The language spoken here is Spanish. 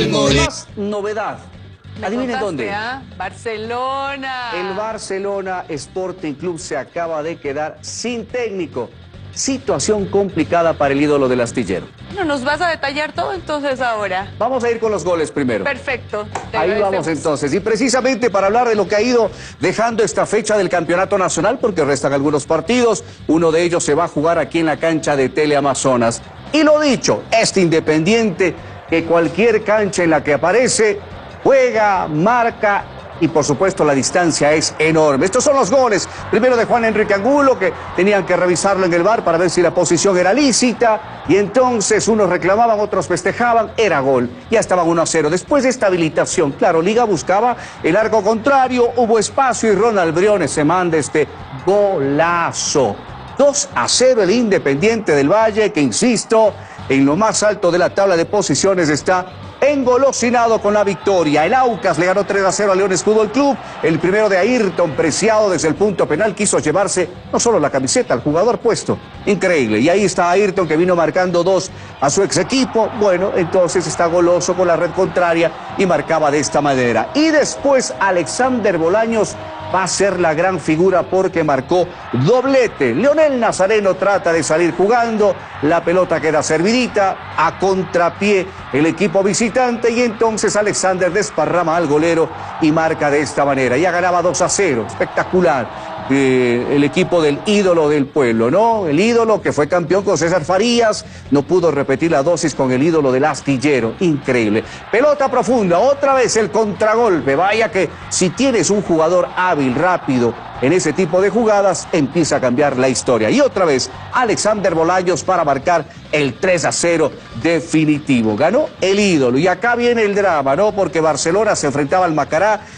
Además, novedad. Adivinen dónde. Barcelona. El Barcelona Sporting Club se acaba de quedar sin técnico. Situación complicada para el ídolo del astillero. No, ¿nos vas a detallar todo entonces ahora? Vamos a ir con los goles primero. Perfecto. Ahí vamos entonces. Y precisamente para hablar de lo que ha ido dejando esta fecha del campeonato nacional, porque restan algunos partidos, uno de ellos se va a jugar aquí en la cancha de Teleamazonas. Y lo dicho, este Independiente, que cualquier cancha en la que aparece, juega, marca y por supuesto la distancia es enorme. Estos son los goles. Primero de Juan Enrique Angulo, que tenían que revisarlo en el VAR para ver si la posición era lícita. Y entonces unos reclamaban, otros festejaban, era gol. Ya estaban 1-0. Después de esta habilitación, claro, Liga buscaba el arco contrario, hubo espacio y Ronald Briones se manda este golazo. 2-0 el Independiente del Valle, que insisto, en lo más alto de la tabla de posiciones está engolosinado con la victoria. El Aucas le ganó 3-0 a Leones Fútbol Club. El primero de Ayrton, Preciado desde el punto penal, quiso llevarse no solo la camiseta, al jugador puesto. Increíble. Y ahí está Ayrton, que vino marcando 2 a su ex equipo. Bueno, entonces está goloso con la red contraria y marcaba de esta manera. Y después Alexander Bolaños va a ser la gran figura porque marcó doblete. Leonel Nazareno trata de salir jugando, la pelota queda servidita, a contrapié el equipo visitante y entonces Alexander desparrama al golero y marca de esta manera. Ya ganaba 2-0, espectacular. El equipo del ídolo del pueblo, ¿no? El ídolo que fue campeón con César Farías, no pudo repetir la dosis con el ídolo del astillero. Increíble. Pelota profunda, otra vez el contragolpe. Vaya que si tienes un jugador hábil, rápido, en ese tipo de jugadas, empieza a cambiar la historia. Y otra vez, Alexander Bolaños para marcar el 3-0 definitivo. Ganó el ídolo. Y acá viene el drama, ¿no? Porque Barcelona se enfrentaba al Macará.